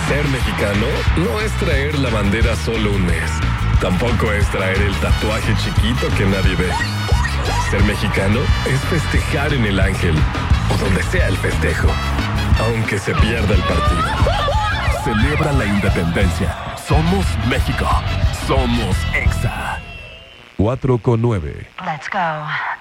Ser mexicano no es traer la bandera solo un mes. Tampoco es traer el tatuaje chiquito que nadie ve. Ser mexicano es festejar en el Ángel o donde sea el festejo, aunque se pierda el partido. Celebra la independencia. Somos México. Somos Exa. 4:09. Let's go.